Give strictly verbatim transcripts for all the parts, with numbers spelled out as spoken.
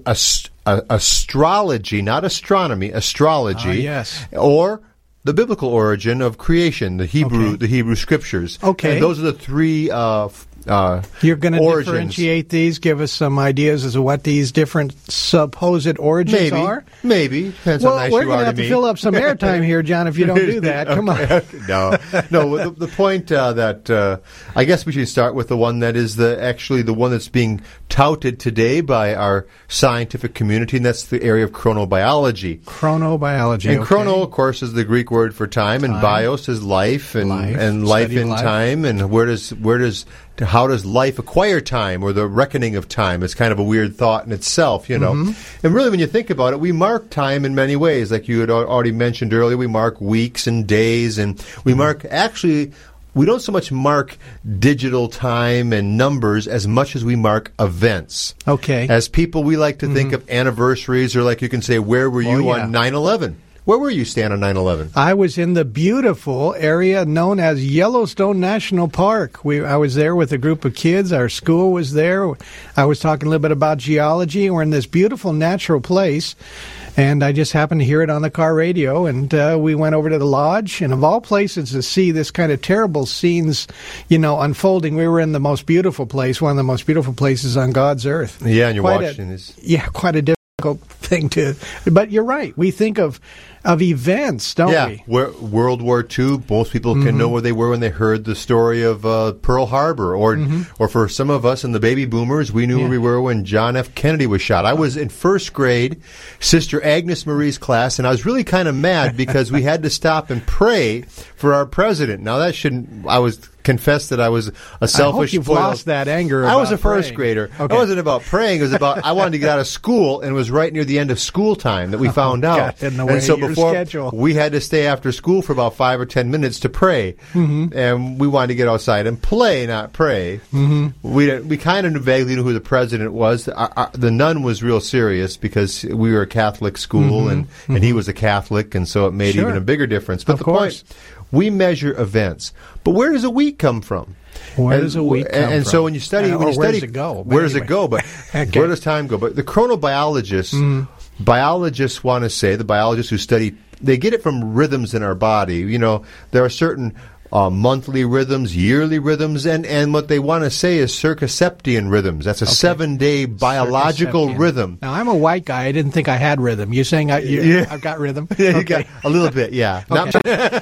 ast- uh, astrology, not astronomy, astrology, uh, yes. or the biblical origin of creation, the Hebrew, Okay. the Hebrew scriptures. Okay. And those are the three uh, uh, You're going to origins. differentiate these, give us some ideas as to what these different supposed origins Maybe, are? maybe. Depends Well, how nice we're you going are to have to to me. fill up some airtime here, John, if you don't do that. Come on. no, no. The, the point uh, that uh, I guess we should start with the one that is the actually the one that's being touted today by our scientific community, and that's the area of chronobiology. Chronobiology. And okay. chrono, of course, is the Greek word for time, and Time. bios is life, and Life, and life study of in life. time, and where does where does how does life acquire time, or the reckoning of time? It's kind of a weird thought in itself, you know. Mm-hmm. And really, when you think about it, we mark time in many ways, like you had al- already mentioned earlier. We mark weeks and days, and we mark actually. We don't so much mark digital time and numbers as much as we mark events. Okay. As people, we like to think of anniversaries, or like you can say, where were you Oh, yeah. on nine eleven? Where were you, Stan, on nine eleven? I was in the beautiful area known as Yellowstone National Park. We, I was there with a group of kids. Our school was there. I was talking a little bit about geology. We're in this beautiful natural place, and I just happened to hear it on the car radio, and uh, we went over to the lodge, and of all places to see this kind of terrible scenes, you know, unfolding, we were in the most beautiful place, one of the most beautiful places on God's earth. Yeah, and you're Quite watching a, this. Yeah, quite a difficult thing to, but you're right. We think of of events, don't Yeah, we? where, World War Two. Most people can Mm-hmm. know where they were when they heard the story of uh, Pearl Harbor, or or for some of us and the baby boomers, we knew Mm-hmm. Yeah. where we were when John F. Kennedy was shot. I was in first grade, Sister Agnes Marie's class, and I was really kind of mad because we had to stop and pray for our president. Now that shouldn't. I was confessed that I was a selfish. I hope you've spoiled- lost that anger. I was about a first praying. grader. Okay. It wasn't about praying. It was about I wanted to get out of school, and it was right near the end of school time that we found out. got in the way and so of your before schedule. we had to stay after school for about five or ten minutes to pray, Mm-hmm. and we wanted to get outside and play, not pray. Mm-hmm. We didn't- we kind of vaguely knew who the president was. Our, our, the nun was real serious because we were a Catholic school, and, and he was a Catholic, and so it made Mm-hmm. Sure. even a bigger difference. But Of the course. point, we measure events. But where does a week come from? Where And- does a week come and, and from? so when you study, Uh, when or you where study, does it go? But Where does anyway. it go? But Okay. where does time go? But the chronobiologists, biologists want to say, the biologists who study, they get it from rhythms in our body. You know, there are certain uh, monthly rhythms, yearly rhythms, and, and what they want to say is circaseptian rhythms. That's a seven-day biological Circaseptian. rhythm. Now, I'm a white guy. I didn't think I had rhythm. You're saying I, you, Yeah. I've got rhythm? Yeah, you Okay. got a little bit, yeah. Not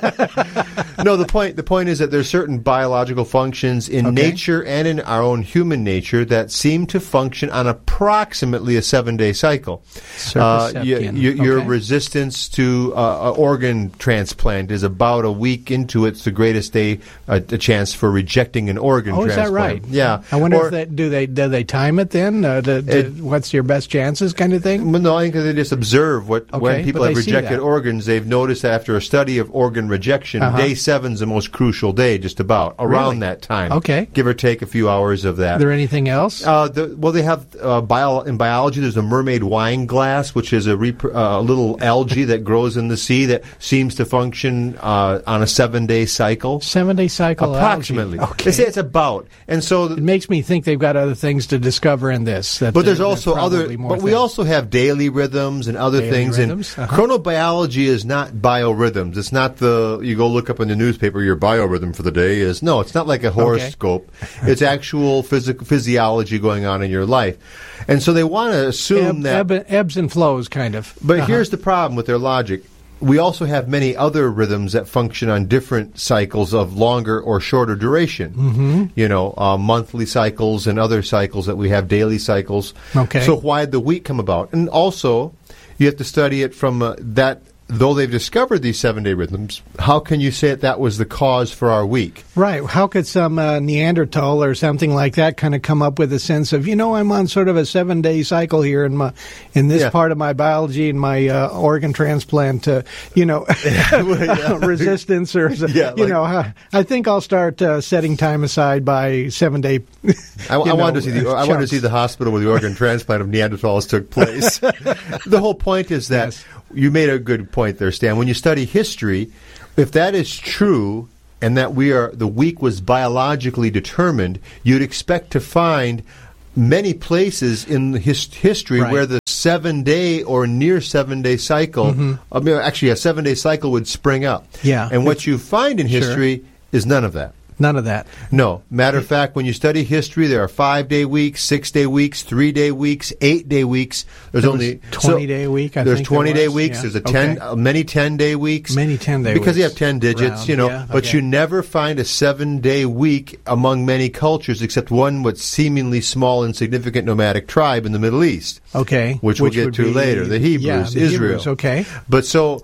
no, the point the point is that there's certain biological functions in Okay. nature and in our own human nature that seem to function on approximately a seven-day cycle. Uh, y- Circaseptian. y- your Okay. resistance to uh, an organ transplant is about a week into it. It's the greatest day, uh, a chance for rejecting an organ Oh, is transplant. that right? Yeah. I wonder Or- if they do they do they time it then? Uh, to, to, It- what's your best chances, kind of thing? Well, no, I think they just observe what Okay, when people but have they see rejected that. organs. They've noticed after a study of organ rejection, Uh-huh. day seven's the most crucial day, just about around Really? that time. Okay. give or take a few hours of that. Is there anything else? Uh, the, well, they have uh, bio, in biology. There's a mermaid wine glass, which is a rep- uh, little algae that grows in the sea that seems to function uh, on a seven-day cycle, Seven day cycle. approximately. algae. Okay. They say it's about, and so. It makes me think they've got other things to discover in this. That But there's there- also there are other. probably more But we things. also have daily rhythms and other Daily things. rhythms, And uh-huh. chronobiology is not biorhythms. It's not the you go look up in the newspaper your biorhythm for the day is no. It's not like a horoscope. It's actual physical physiology going on in your life, and so they want to assume Ebb, that. ebb, ebbs and flows, kind of. But Uh-huh. here's the problem with their logic. We also have many other rhythms that function on different cycles of longer or shorter duration. Mm-hmm. You know, uh, monthly cycles and other cycles that we have, daily cycles. Okay. So why did the week come about? And also, you have to study it from uh, that. Though they've discovered these seven-day rhythms, how can you say that that was the cause for our week? Right. How could some uh, Neanderthal or something like that kind of come up with a sense of, you know, I'm on sort of a seven-day cycle here in my in this Yeah. part of my biology and my uh, organ transplant, uh, you know, resistance or, Yeah, you like- know, uh, I think I'll start uh, setting time aside by seven-day. I, I wanted to see the I wanted to see the hospital where the organ transplant of Neanderthals took place. The whole point is that Yes. you made a good point there, Stan. When you study history, if that is true and that we are the week was biologically determined, you'd expect to find many places in the his, history Right. where the seven-day or near seven-day cycle. Mm-hmm. I mean, actually, a seven-day cycle would spring up. Yeah. And what you find in history sure. is none of that. None of that. No. Matter of fact, when you study history, there are five-day weeks, six-day weeks, three-day weeks, eight-day weeks. There's there only twenty-day so, week. I there's think twenty-day there weeks. Yeah. There's a ten, okay. uh, many ten-day weeks. Many ten-day because weeks. you have ten digits, Round. you know. Yeah, but okay. you never find a seven-day week among many cultures, except one with seemingly small, insignificant nomadic tribe in the Middle East. Okay, which, which we'll get to be, later. The Hebrews, yeah, the Israel. Hebrews, okay, but so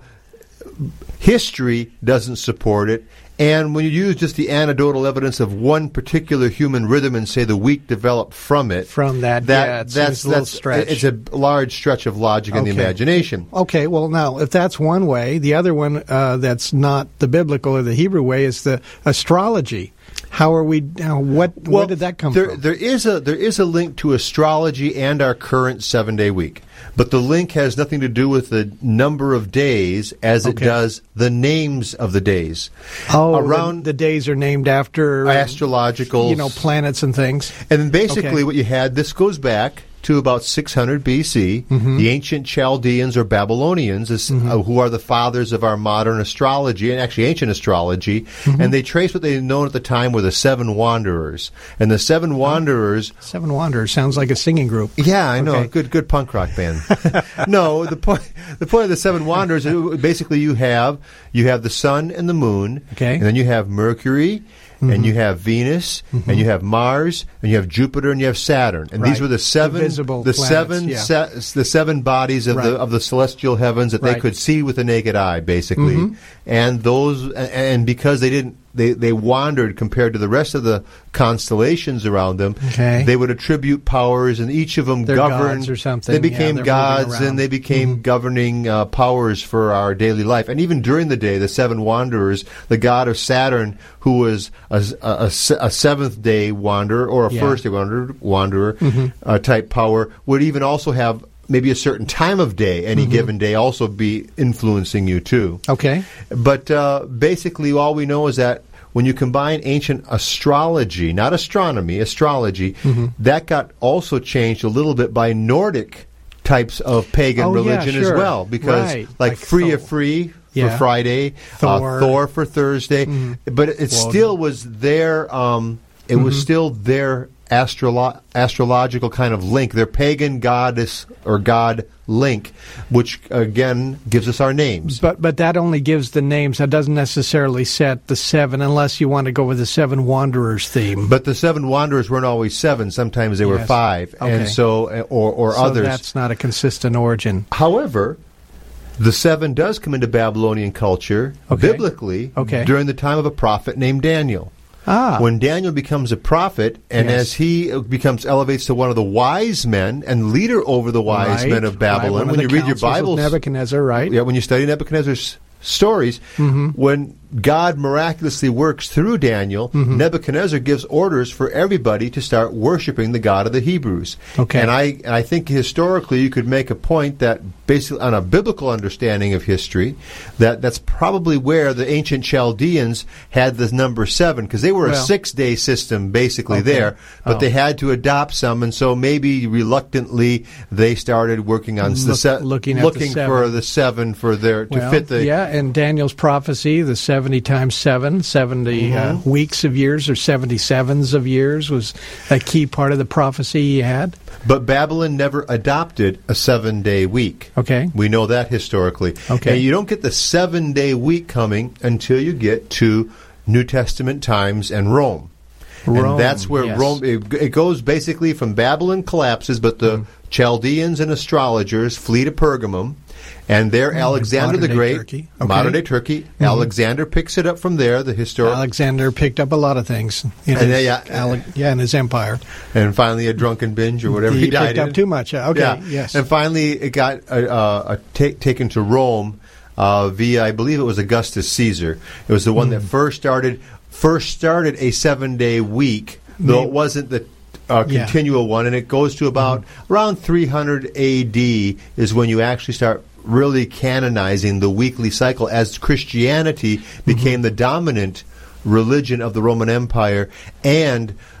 history doesn't support it. And when you use just the anecdotal evidence of one particular human rhythm and say the week developed from it, from that, that yeah, it that's, seems a little that's stretch. It's a large stretch of logic in okay. the imagination. Okay, well now, if that's one way, the other one uh, that's not the biblical or the Hebrew way is the astrology. How are we? Uh, what? Well, where did that come there, from? There is a there is a link to astrology and our current seven day week, but the link has nothing to do with the number of days as okay. it does the names of the days. Oh, around the, the days are named after astrological, you know, planets and things. And then basically, okay. what you had. This goes back to about six hundred B C. Mm-hmm. The ancient Chaldeans or Babylonians, is, mm-hmm. uh, who are the fathers of our modern astrology and actually ancient astrology, mm-hmm. and they trace what they known at the time were the seven wanderers. And the seven wanderers, seven wanderers sounds like a singing group. Yeah, I know, okay. good, good punk rock band. No, the point, the point of the seven wanderers is basically you have you have the sun and the moon, okay. and then you have Mercury. Mm-hmm. And you have Venus, mm-hmm. and you have Mars, and you have Jupiter, and you have Saturn, and right. these were the seven, the, visible the planets, seven, yeah. se- the seven bodies of right. the of the celestial heavens that right. they could see with the naked eye, basically. Mm-hmm. And those, and because they didn't, they they wandered compared to the rest of the constellations around them. Okay. They would attribute powers, and each of them they're governed gods or something. They became yeah, gods, and they became mm-hmm. governing uh, powers for our daily life. And even during the day, the seven wanderers, the god of Saturn, who was a, a, a, a seventh day wanderer or a yeah. first day wanderer, wanderer mm-hmm. uh, type power, would even also have maybe a certain time of day, any mm-hmm. given day, also be influencing you too. Okay. But uh, basically, all we know is that when you combine ancient astrology, not astronomy, astrology, mm-hmm. that got also changed a little bit by Nordic types of pagan oh, religion yeah, sure. as well, because right. like, like Freya Thor. Free for yeah. Friday, Thor. Uh, Thor for Thursday, mm-hmm. but it Woden. still was their um, it mm-hmm. was still their astrolo- astrological kind of link, their pagan goddess or god link, which again gives us our names. But but that only gives the names. That doesn't necessarily set the seven, unless you want to go with the seven wanderers theme. But the seven wanderers weren't always seven. Sometimes they were yes. five, okay. and so or or so others. That's not a consistent origin. However, the seven does come into Babylonian culture okay. biblically okay. during the time of a prophet named Daniel. Ah. When Daniel becomes a prophet, and yes. as he becomes elevates to one of the wise men and leader over the wise right. men of Babylon, right. when you read your Bible, Nebuchadnezzar, right? Yeah, when you study Nebuchadnezzar's stories, mm-hmm. when God miraculously works through Daniel, mm-hmm. Nebuchadnezzar gives orders for everybody to start worshiping the God of the Hebrews. Okay. And I and I think historically you could make a point that basically on a biblical understanding of history, that that's probably where the ancient Chaldeans had the number seven, because they were well, a six-day system basically okay. there, but oh. they had to adopt some, and so maybe reluctantly they started working on Look, the se- looking, at looking the for the seven for their to well, fit the yeah. And Daniel's prophecy, the seventy times seven, seventy mm-hmm. uh, weeks of years or seventy-sevens of years, was a key part of the prophecy he had. But Babylon never adopted a seven-day week. Okay. We know that historically. Okay. And you don't get the seven-day week coming until you get to New Testament times and Rome. Rome, and that's where yes. Rome, it, it goes basically from Babylon collapses, but the mm. Chaldeans and astrologers flee to Pergamum. And there, mm, Alexander the Great, Turkey. Okay. modern-day Turkey, mm-hmm. Alexander picks it up from there, the historic... Alexander picked up a lot of things in, and his, yeah, Ale- yeah, in his empire. And finally a drunken binge or whatever he, he died picked up in. too much. Okay, yeah. yes. And finally it got uh, uh, ta- taken to Rome uh, via, I believe it was Augustus Caesar. It was the one mm. that first started first started a seven-day week, though Maybe. it wasn't the uh, continual yeah. one, and it goes to about mm-hmm. around three hundred A D is when you actually start really canonizing the weekly cycle as Christianity became mm-hmm. the dominant religion of the Roman Empire, and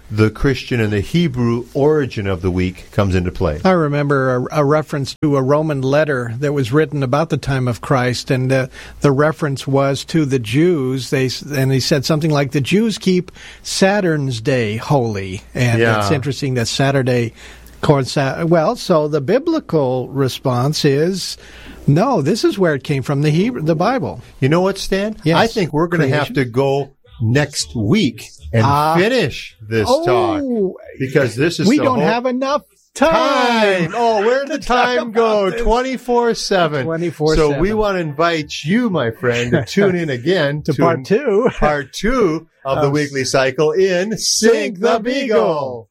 the Christian and the Hebrew origin of the week comes into play. I remember a, a reference to a Roman letter that was written about the time of Christ, and uh, the reference was to the Jews. They and he said something like, the Jews keep Saturn's Day holy. And Yeah. it's interesting that Saturday coincides. Well, so the biblical response is, no, this is where it came from, the Hebrew, the Bible. You know what, Stan? Yes. I think we're going to have Creation. to go next week and Ah. finish this Oh, talk, because this is we the don't whole have enough time. time. Oh, where'd the to talk time go? about this. twenty-four seven. twenty-four So seven. we want to invite you, my friend, to tune in again To part two. part two of the Of weekly cycle in Sink the Beagle.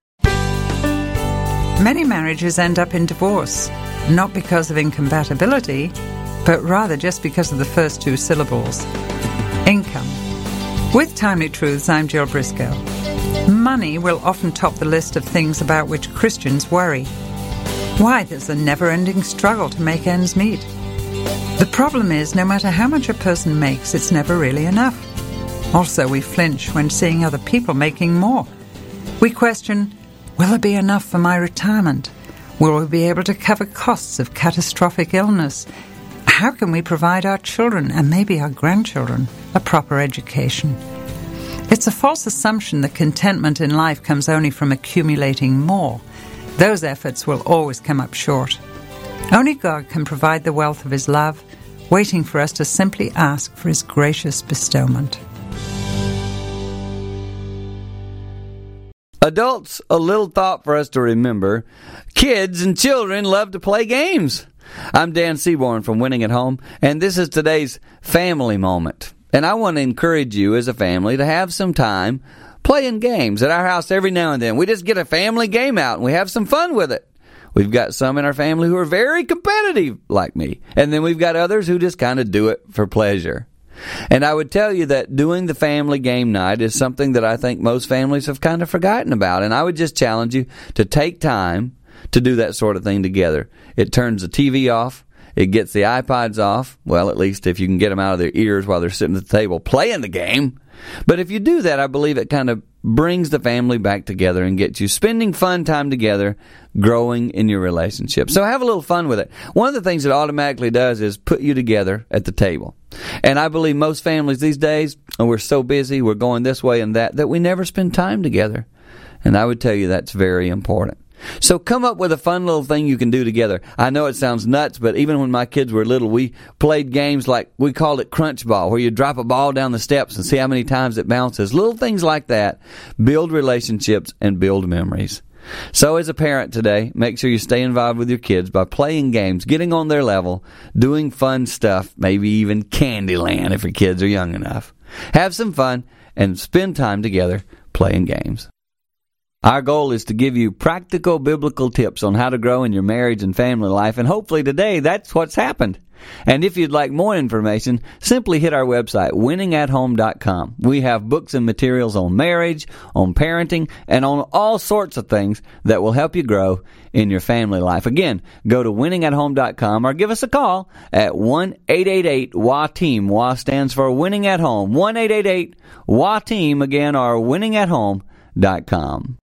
Many marriages end up in divorce, not because of incompatibility, but rather just because of the first two syllables. Income. With Timely Truths, I'm Jill Briscoe. Money will often top the list of things about which Christians worry. Why there's a never-ending struggle to make ends meet. The problem is, no matter how much a person makes, it's never really enough. Also, we flinch when seeing other people making more. We question, will there be enough for my retirement? Will we be able to cover costs of catastrophic illness? How can we provide our children, and maybe our grandchildren, a proper education? It's a false assumption that contentment in life comes only from accumulating more. Those efforts will always come up short. Only God can provide the wealth of His love, waiting for us to simply ask for His gracious bestowment. Adults, a little thought for us to remember. Kids and children love to play games. I'm Dan Seaborn from Winning at Home, and this is today's family moment. And I want to encourage you as a family to have some time playing games at our house every now and then. We just get a family game out and we have some fun with it. We've got some in our family who are very competitive, like me. And then we've got others who just kind of do it for pleasure. And I would tell you that doing the family game night is something that I think most families have kind of forgotten about. And I would just challenge you to take time to do that sort of thing together. It turns the T V off. It gets the iPods off. Well, at least if you can get them out of their ears while they're sitting at the table playing the game. But if you do that, I believe it kind of brings the family back together and gets you spending fun time together, growing in your relationship. So have a little fun with it. One of the things it automatically does is put you together at the table. And I believe most families these days, and we're so busy, we're going this way and that, that we never spend time together. And I would tell you that's very important. So come up with a fun little thing you can do together. I know it sounds nuts, but even when my kids were little, we played games like, we called it crunch ball, where you drop a ball down the steps and see how many times it bounces. Little things like that build relationships and build memories. So as a parent today, make sure you stay involved with your kids by playing games, getting on their level, doing fun stuff, maybe even Candyland if your kids are young enough. Have some fun and spend time together playing games. Our goal is to give you practical biblical tips on how to grow in your marriage and family life, and hopefully today that's what's happened. And if you'd like more information, simply hit our website, winning at home dot com. We have books and materials on marriage, on parenting, and on all sorts of things that will help you grow in your family life. Again, go to winning at home dot com or give us a call at one eight eight eight W A TEAM. W A stands for Winning at Home. one eight eight eight W A TEAM, again, or winning at home dot com.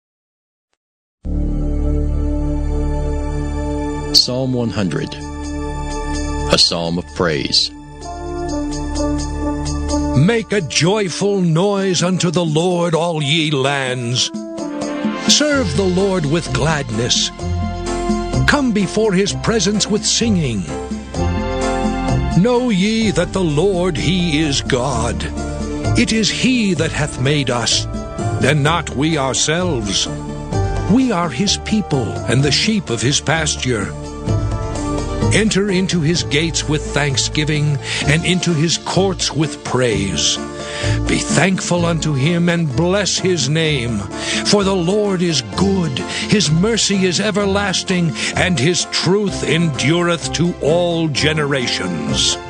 Psalm one hundred, a psalm of praise. Make a joyful noise unto the Lord, all ye lands. Serve the Lord with gladness. Come before his presence with singing. Know ye that the Lord, he is God. It is he that hath made us, and not we ourselves. We are his people, and the sheep of his pasture. Enter into his gates with thanksgiving, and into his courts with praise. Be thankful unto him, and bless his name. For the Lord is good, his mercy is everlasting, and his truth endureth to all generations.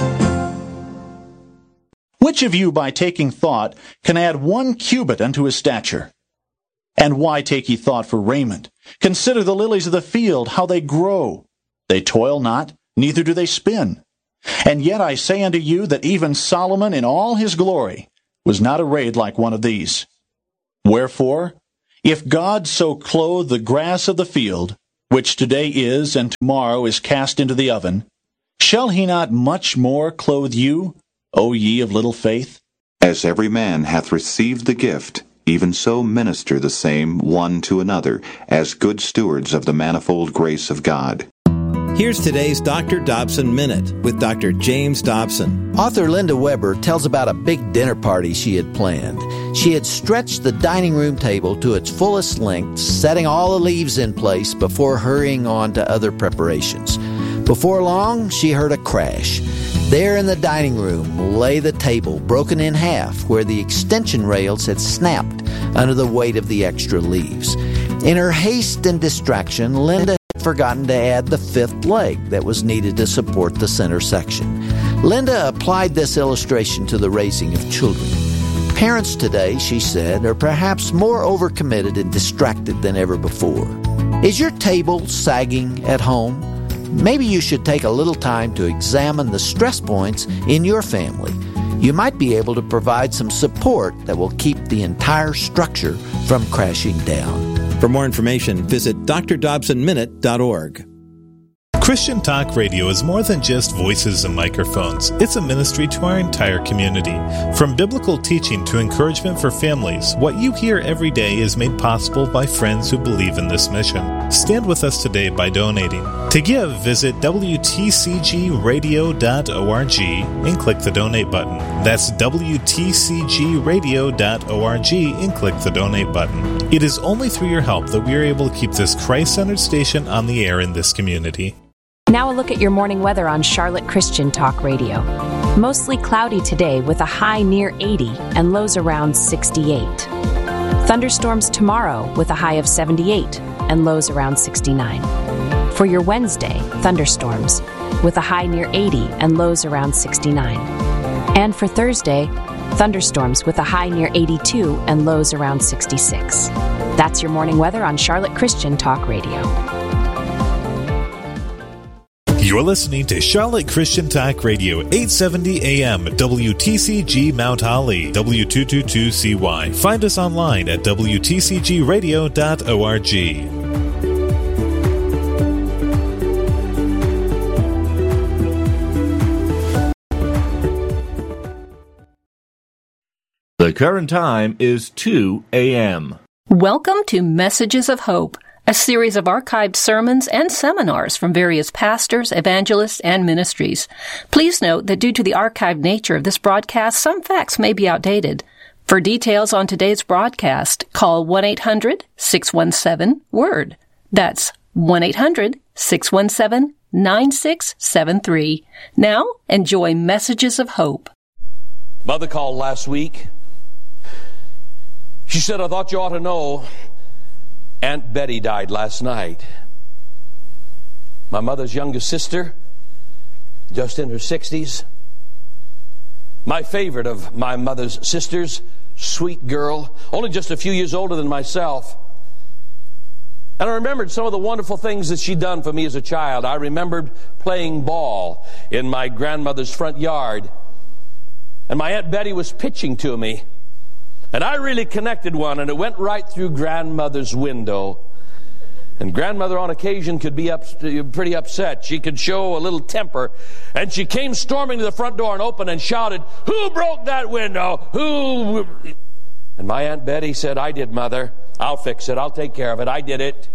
Which of you, by taking thought, can add one cubit unto his stature? And why take ye thought for raiment? Consider the lilies of the field, how they grow. They toil not, neither do they spin. And yet I say unto you that even Solomon in all his glory was not arrayed like one of these. Wherefore, if God so clothe the grass of the field, which today is and tomorrow is cast into the oven, shall he not much more clothe you, O ye of little faith? As every man hath received the gift, even so minister the same one to another, as good stewards of the manifold grace of God. Here's today's Doctor Dobson Minute with Doctor James Dobson. Author Linda Weber tells about a big dinner party she had planned. She had stretched the dining room table to its fullest length, setting all the leaves in place before hurrying on to other preparations. Before long, she heard a crash. There in the dining room lay the table, broken in half, where the extension rails had snapped under the weight of the extra leaves. In her haste and distraction, Linda had forgotten to add the fifth leg that was needed to support the center section. Linda applied this illustration to the raising of children. Parents today, she said, are perhaps more overcommitted and distracted than ever before. Is your table sagging at home? Maybe you should take a little time to examine the stress points in your family. You might be able to provide some support that will keep the entire structure from crashing down. For more information, visit d r dobson minute dot org. Christian Talk Radio is more than just voices and microphones. It's a ministry to our entire community. From biblical teaching to encouragement for families, what you hear every day is made possible by friends who believe in this mission. Stand with us today by donating. To give, visit w t c g radio dot org and click the donate button. That's w t c g radio dot org and click the donate button. It is only through your help that we are able to keep this Christ-centered station on the air in this community. Now a look at your morning weather on Charlotte Christian Talk Radio. Mostly cloudy today with a high near eighty and lows around sixty-eight. Thunderstorms tomorrow with a high of seventy-eight and lows around sixty-nine. For your Wednesday, thunderstorms with a high near eighty and lows around sixty-nine. And for Thursday, thunderstorms with a high near eighty-two and lows around sixty-six. That's your morning weather on Charlotte Christian Talk Radio. You're listening to Charlotte Christian Talk Radio, eight seventy A M, W T C G Mount Holly, W two twenty-two C Y. Find us online at w t c g radio dot org. The current time is two A M. Welcome to Messages of Hope, a series of archived sermons and seminars from various pastors, evangelists, and ministries. Please note that due to the archived nature of this broadcast, some facts may be outdated. For details on today's broadcast, call one eight hundred, six one seven, WORD. That's one eight hundred, six one seven, nine six seven three. Now, enjoy Messages of Hope. Mother called last week. She said, I thought you ought to know Aunt Betty died last night. My mother's youngest sister, just in her sixties. My favorite of my mother's sisters, sweet girl, only just a few years older than myself. And I remembered some of the wonderful things that she'd done for me as a child. I remembered playing ball in my grandmother's front yard. And my Aunt Betty was pitching to me. And I really connected one, and it went right through grandmother's window. And grandmother on occasion could be up, pretty upset. She could show a little temper. And she came storming to the front door and opened and shouted, "Who broke that window? Who?" And my Aunt Betty said, "I did, Mother. I'll fix it. I'll take care of it. I did it."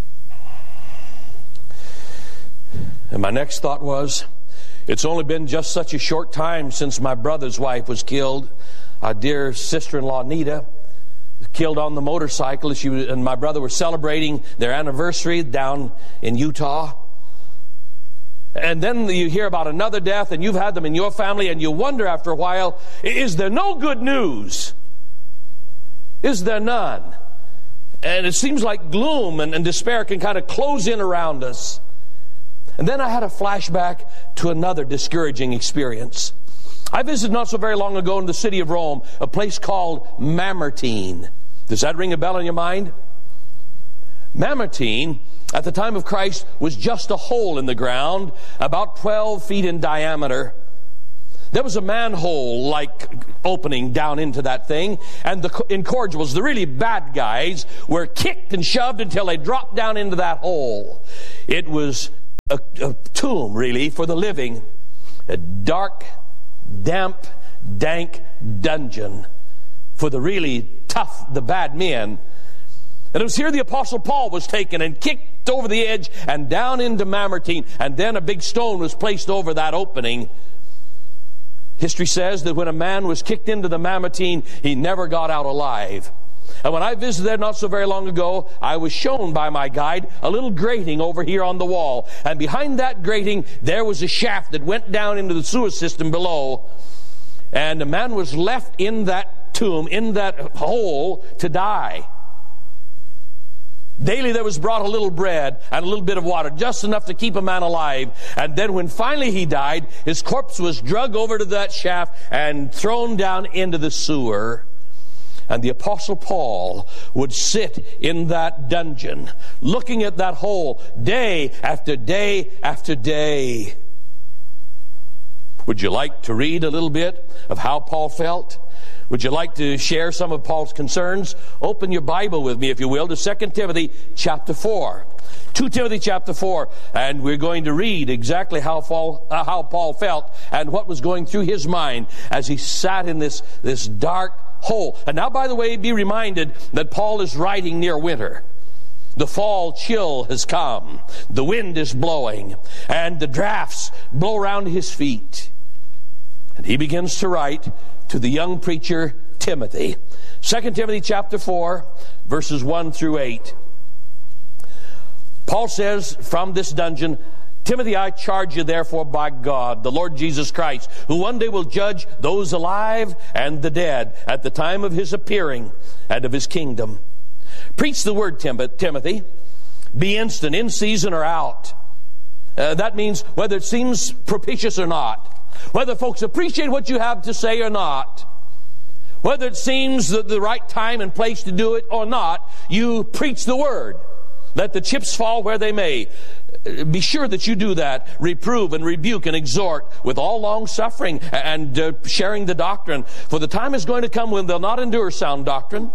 And my next thought was, it's only been just such a short time since my brother's wife was killed. Our dear sister-in-law, Nita, killed on the motorcycle. She was, and my brother were celebrating their anniversary down in Utah. And then you hear about another death, and you've had them in your family, and you wonder after a while, is there no good news? Is there none? And it seems like gloom and, and despair can kind of close in around us. And then I had a flashback to another discouraging experience. I visited not so very long ago in the city of Rome, a place called Mamertine. Does that ring a bell in your mind? Mamertine, at the time of Christ, was just a hole in the ground, about twelve feet in diameter. There was a manhole-like opening down into that thing, and the incorrigibles, the really bad guys, were kicked and shoved until they dropped down into that hole. It was a, a tomb, really, for the living. A dark, damp, dank dungeon for the really tough, the bad men. And it was here the Apostle Paul was taken and kicked over the edge and down into Mamertine, and then a big stone was placed over that opening. History says that when a man was kicked into the Mamertine, he never got out alive. And when I visited there not so very long ago, I was shown by my guide a little grating over here on the wall. And behind that grating, there was a shaft that went down into the sewer system below. And a man was left in that tomb, in that hole, to die. Daily there was brought a little bread and a little bit of water, just enough to keep a man alive. And then when finally he died, his corpse was dragged over to that shaft and thrown down into the sewer. And the Apostle Paul would sit in that dungeon, looking at that hole day after day after day. Would you like to read a little bit of how Paul felt? Would you like to share some of Paul's concerns? Open your Bible with me, if you will, to Second Timothy chapter four. Second Timothy chapter four, and we're going to read exactly how Paul, uh, how Paul felt and what was going through his mind as he sat in this, this dark hole. And now, by the way, be reminded that Paul is writing near winter. The fall chill has come. The wind is blowing, and the drafts blow around his feet. And he begins to write to the young preacher Timothy. Second Timothy chapter four, verses one through eight. Paul says from this dungeon, Timothy, I charge you therefore by God, the Lord Jesus Christ, who one day will judge those alive and the dead at the time of his appearing and of his kingdom. Preach the word, Tim- Timothy. Be instant, in season or out. Uh, that means whether it seems propitious or not. Whether folks appreciate what you have to say or not, whether it seems the, the right time and place to do it or not, you preach the word. Let the chips fall where they may. Be sure that you do that. Reprove and rebuke and exhort with all long suffering and uh, sharing the doctrine. For the time is going to come when they'll not endure sound doctrine,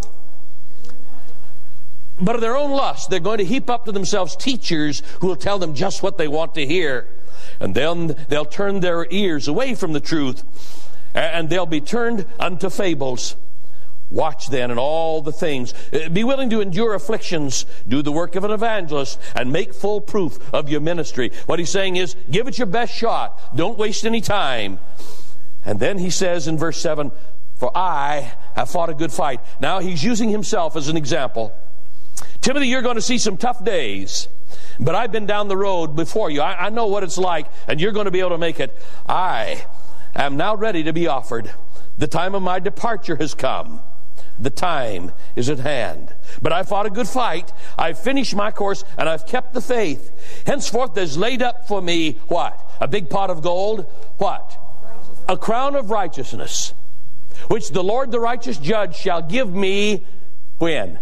but of their own lust they're going to heap up to themselves teachers who will tell them just what they want to hear. And then they'll turn their ears away from the truth, and they'll be turned unto fables. Watch then in all the things. Be willing to endure afflictions. Do the work of an evangelist, and make full proof of your ministry. What he's saying is, give it your best shot. Don't waste any time. And then he says in verse seven, for I have fought a good fight. Now he's using himself as an example. Timothy, you're going to see some tough days. But I've been down the road before you. I, I know what it's like, and you're going to be able to make it. I am now ready to be offered. The time of my departure has come. The time is at hand. But I fought a good fight. I've finished my course, and I've kept the faith. Henceforth there's laid up for me, what? A big pot of gold? What? A crown of righteousness, which the Lord the righteous judge shall give me when?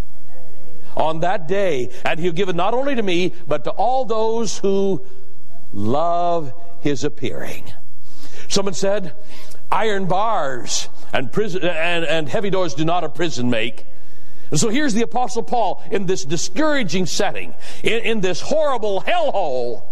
On that day. And he'll give it not only to me, but to all those who love his appearing. Someone said, iron bars and prison and, and heavy doors do not a prison make. And so here's the Apostle Paul in this discouraging setting, in, in this horrible hellhole.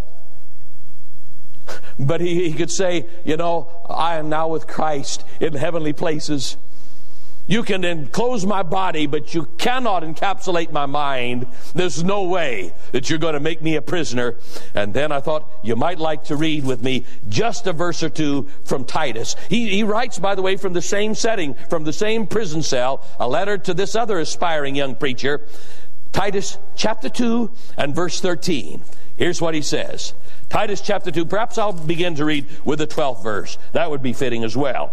But he, he could say, you know, I am now with Christ in heavenly places. You can enclose my body, but you cannot encapsulate my mind. There's no way that you're going to make me a prisoner. And then I thought you might like to read with me just a verse or two from Titus. He, he writes, by the way, from the same setting, from the same prison cell, a letter to this other aspiring young preacher. Titus chapter two and verse thirteen. Here's what he says. Titus chapter two. Perhaps I'll begin to read with the twelfth verse. That would be fitting as well.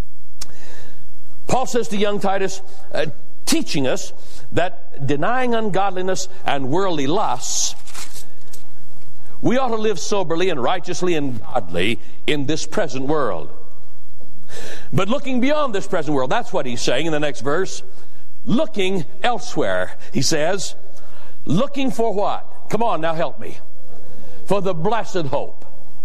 Paul says to young Titus, uh, teaching us that denying ungodliness and worldly lusts, we ought to live soberly and righteously and godly in this present world. But looking beyond this present world, that's what he's saying in the next verse. Looking elsewhere, he says, looking for what? Come on, now help me. For the blessed hope.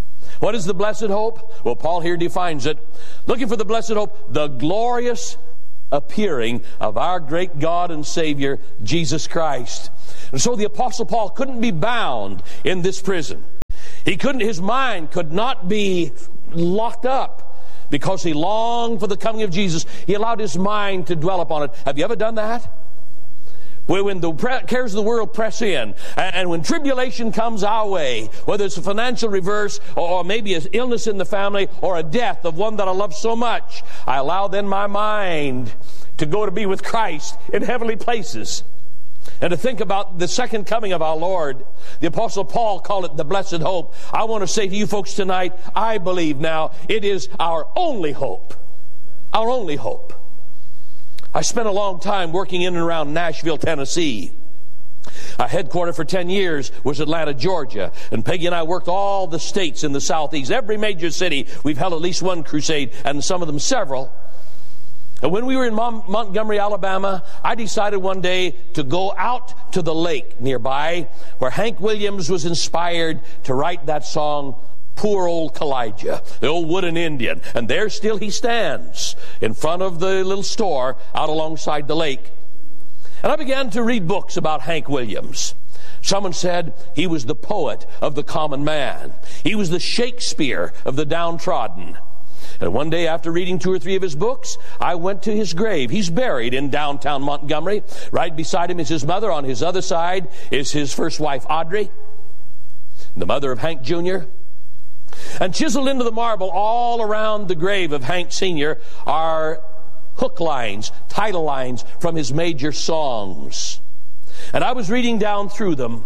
What is the blessed hope? Well, Paul here defines it. Looking for the blessed hope, the glorious appearing of our great God and Savior, Jesus Christ. And so the Apostle Paul couldn't be bound in this prison. He couldn't, his mind could not be locked up because he longed for the coming of Jesus. He allowed his mind to dwell upon it. Have you ever done that? When the cares of the world press in, and when tribulation comes our way, whether it's a financial reverse, or maybe an illness in the family, or a death of one that I love so much, I allow then my mind to go to be with Christ in heavenly places, and to think about the second coming of our Lord. The Apostle Paul called it the blessed hope. I want to say to you folks tonight, I believe now it is our only hope. Our only hope. I spent a long time working in and around Nashville, Tennessee. Our headquarters for ten years was Atlanta, Georgia. And Peggy and I worked all the states in the southeast. Every major city, we've held at least one crusade, and some of them several. And when we were in Mont- Montgomery, Alabama, I decided one day to go out to the lake nearby where Hank Williams was inspired to write that song, Poor Old Kalijah, the old wooden Indian. And there still he stands in front of the little store out alongside the lake. And I began to read books about Hank Williams. Someone said he was the poet of the common man. He was the Shakespeare of the downtrodden. And one day after reading two or three of his books, I went to his grave. He's buried in downtown Montgomery. Right beside him is his mother. On his other side is his first wife, Audrey, the mother of Hank Junior And chiseled into the marble all around the grave of Hank Senior are hook lines, title lines from his major songs. And I was reading down through them.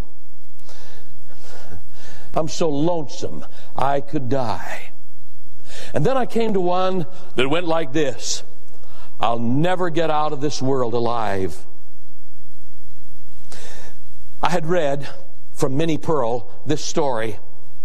I'm so lonesome I could die. And then I came to one that went like this: I'll never get out of this world alive. I had read from Minnie Pearl this story.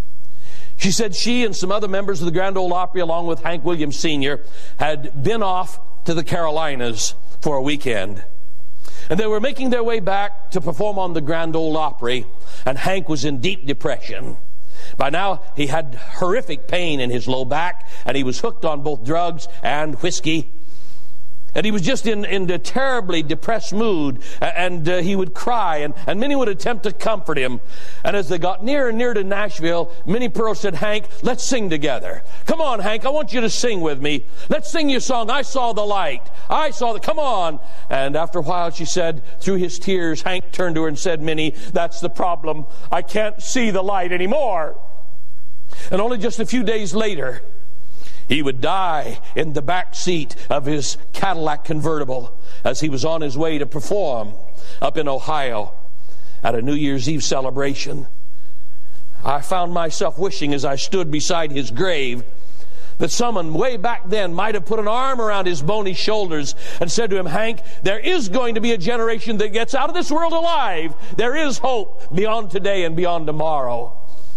She said she and some other members of the Grand Ole Opry, along with Hank Williams Senior, had been off to the Carolinas for a weekend. And they were making their way back to perform on the Grand Ole Opry, and Hank was in deep depression. By now, he had horrific pain in his low back, and he was hooked on both drugs and whiskey. And he was just in, in a terribly depressed mood, and uh, he would cry, and, and Minnie would attempt to comfort him. And as they got nearer and nearer to Nashville, Minnie Pearl said, Hank, let's sing together. Come on, Hank, I want you to sing with me. Let's sing your song, I Saw the Light. I saw the, come on. And after a while, she said, through his tears, Hank turned to her and said, Minnie, that's the problem. I can't see the light anymore. And only just a few days later, he would die in the back seat of his Cadillac convertible as he was on his way to perform up in Ohio at a New Year's Eve celebration. I found myself wishing as I stood beside his grave that someone way back then might have put an arm around his bony shoulders and said to him, Hank, there is going to be a generation that gets out of this world alive. There is hope beyond today and beyond tomorrow.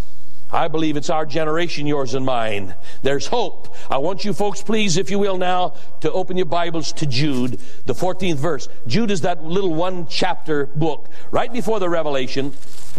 I believe it's our generation, yours and mine. There's hope. I want you folks, please, if you will now, to open your Bibles to Jude, the fourteenth verse. Jude is that little one-chapter book right before the Revelation.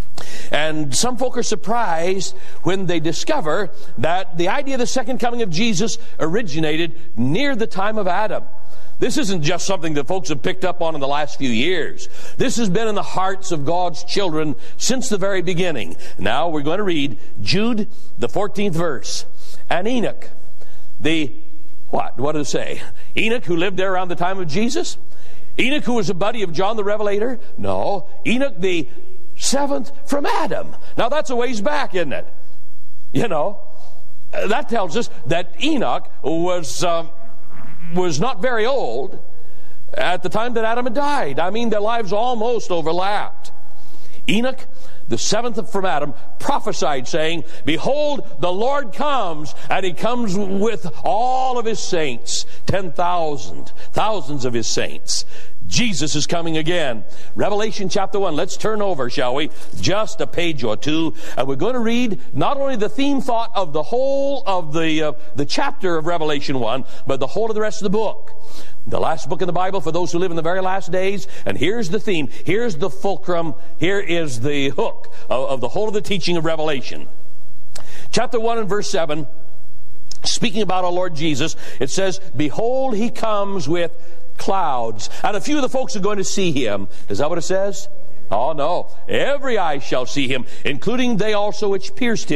And some folk are surprised when they discover that the idea of the second coming of Jesus originated near the time of Adam. This isn't just something that folks have picked up on in the last few years. This has been in the hearts of God's children since the very beginning. Now we're going to read Jude, the fourteenth verse. And Enoch, the, what? What does it say? Enoch, who lived there around the time of Jesus? Enoch, who was a buddy of John the Revelator? No. Enoch, the seventh from Adam. Now that's a ways back, isn't it? You know, that tells us that Enoch was... Um, was not very old at the time that Adam had died. I mean, their lives almost overlapped. Enoch, the seventh from Adam, prophesied, saying, Behold, the Lord comes, and he comes with all of his saints, ten thousand, thousands of his saints. Jesus is coming again. Revelation chapter one. Let's turn over, shall we? Just a page or two. And we're going to read not only the theme thought of the whole of the, uh, the chapter of Revelation one, but the whole of the rest of the book. The last book in the Bible for those who live in the very last days. And here's the theme. Here's the fulcrum. Here is the hook of, of the whole of the teaching of Revelation. Chapter one and verse seven, speaking about our Lord Jesus, it says, behold, he comes with clouds. And a few of the folks are going to see him. Is that what it says? Oh, no. Every eye shall see him, including they also which pierced him.